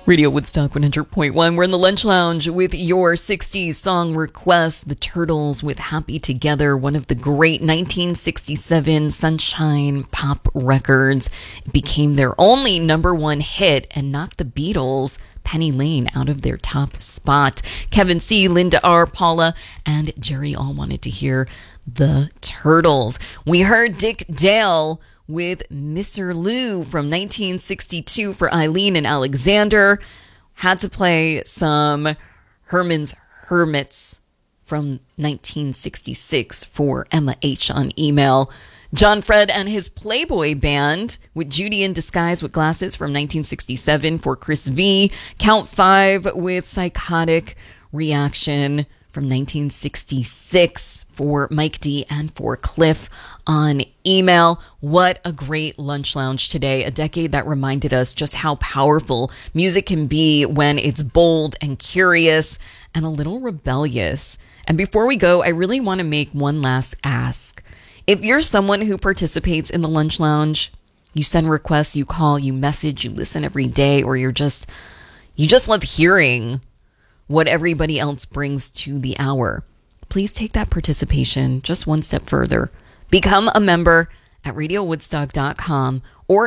Radio Woodstock 100.1. We're in the Lunch Lounge with your 60s song requests. The Turtles with Happy Together, one of the great 1967 Sunshine pop records. It became their only number one hit and knocked the Beatles' Penny Lane out of their top spot. Kevin C., Linda R., Paula, and Jerry all wanted to hear the Turtles. We heard Dick Dale with Mr. Lou from 1962 for Eileen and Alexander. Had to play some Herman's Hermits from 1966 for Emma H. on email. John Fred and his Playboy Band with Judy in Disguise with Glasses from 1967 for Chris V. Count 5 with Psychotic Reaction from 1966 for Mike D. and for Cliff on email. What a great lunch lounge today. A decade that reminded us just how powerful music can be when it's bold and curious and a little rebellious. And before we go, I really want to make one last ask. If you're someone who participates in the lunch lounge, you send requests, you call, you message, you listen every day, or you just love hearing what everybody else brings to the hour, please take that participation just one step further. Become a member at radiowoodstock.com or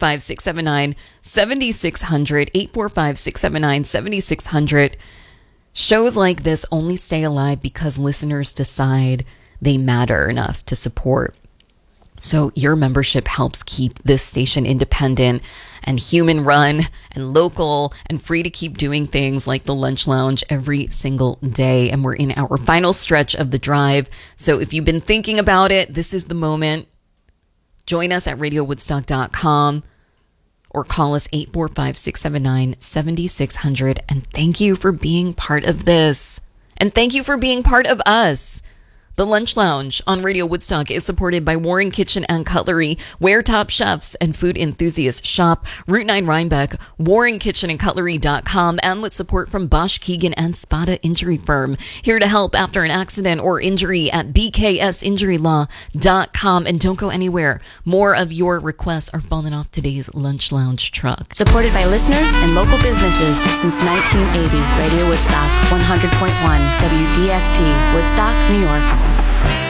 845-679-7600, 845-679-7600. Shows like this only stay alive because listeners decide they matter enough to support. So your membership helps keep this station independent and human run and local and free to keep doing things like the Lunch Lounge every single day. And we're in our final stretch of the drive. So if you've been thinking about it, this is the moment. Join us at radiowoodstock.com or call us 845-679-7600. And thank you for being part of this. And thank you for being part of us. The Lunch Lounge on Radio Woodstock is supported by Warren Kitchen and Cutlery, where top chefs and food enthusiasts shop. Route 9 Rhinebeck, warrenkitchenandcutlery.com, and with support from Bosch, Keegan, and Spada Injury Firm. Here to help after an accident or injury at bksinjurylaw.com. And don't go anywhere. More of your requests are falling off today's Lunch Lounge truck. Supported by listeners and local businesses since 1980. Radio Woodstock 100.1 WDST, Woodstock, New York.